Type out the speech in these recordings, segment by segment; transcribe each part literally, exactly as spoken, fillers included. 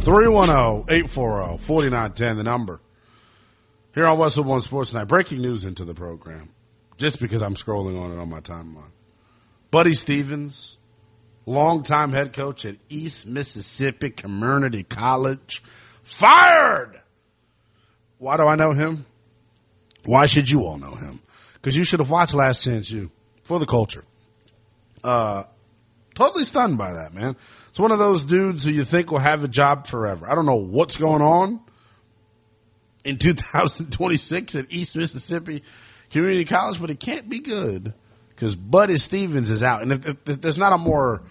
three one zero, eight four zero, four nine one zero, the number. Here on Westwood One Sports Night, breaking news into the program, just because I'm scrolling on it on my timeline. Buddy Stevens, longtime head coach at East Mississippi Community College, fired! Why do I know him? Why should you all know him? Because you should have watched Last Chance U for the culture. Uh, totally stunned by that, man. It's one of those dudes who you think will have a job forever. I don't know what's going on in two thousand twenty-six at East Mississippi Community College, but it can't be good because Buddy Stevens is out. And if, if, if there's not a more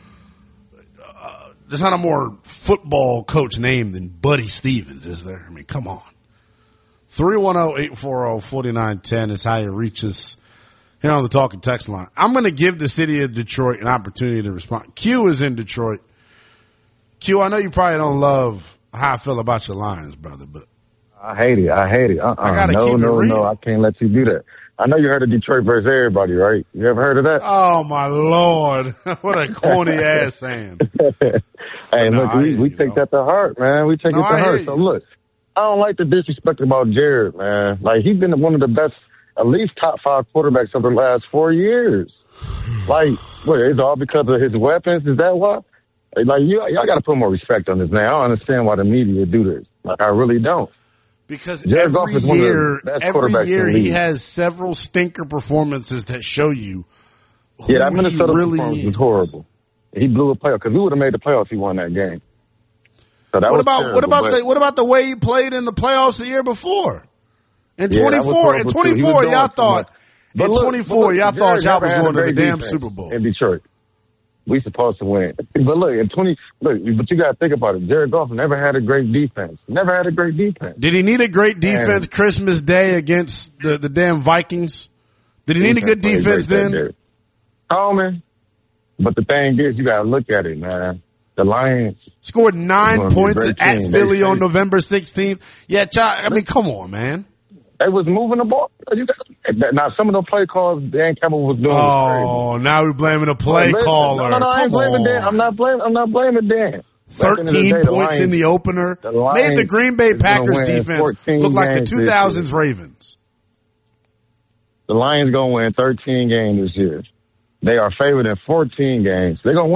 uh, there's not a more football coach name than Buddy Stevens, is there? I mean, come on. three one zero, eight four zero, four nine one zero is how you reach us here on the Talking Text line. I'm going to give the city of Detroit an opportunity to respond. Q is in Detroit. Q, I know you probably don't love how I feel about your Lions, brother, but I hate it. I hate it. Uh-uh. I gotta no, keep it no, real. no. I can't let you do that. I know you heard of Detroit versus everybody, right? You ever heard of that? Oh my Lord. What a corny ass saying. Hey, no, look, I we, hear we you, take bro. that to heart, man. We take No, it to I hear heart. you. So look, I don't like the disrespect about Jared, man. Like, he's been one of the best, at least top five quarterbacks of the last four years. Like, what, it's all because of his weapons? Is that why? Like, you, y'all got to put more respect on this, man. I don't understand why the media do this. Like, I really don't. Because Jared Goff every is one of the year, best every quarterbacks year in the he league. has several stinker performances that show you who Yeah, that he Minnesota really performance is. was horrible. He blew a playoff because we would have made the playoffs if he won that game. So that What was about terrible, what about but- the what about the way he played in the playoffs the year before? In Yeah, that was twenty-four, in horrible, too. He was twenty-four, doing y'all too thought much. But in look, twenty-four, but look, y'all thought Jared y'all never was had going a to the great damn defense Super Bowl. in Detroit. We supposed to win. But look, in twenty, look, but you got to think about it. Jared Goff never had a great defense. Never had a great defense. Did he need a great defense And- Christmas Day against the, the damn Vikings? Did he need a good Played defense great that then? day. Oh, man. But the thing is, you got to look at it, man. The Lions. Scored It's nine gonna be a points great at team. Philly They- on November sixteenth. Yeah, child, I mean, come on, man. They was moving the ball. You got, now, some of the play calls Dan Campbell was doing was crazy. Oh, now we're blaming a play Listen, caller. No, no, no, I ain't Come blaming on. Dan. I'm not blaming. I'm not blaming Dan. At the end of the Thirteen day, the points in Lions- the opener the Lions made the Green Bay is gonna Packers win defense fourteen look like the games this two thousands Ravens. The Lions gonna win thirteen games this year. They are favored in fourteen games. They're gonna win.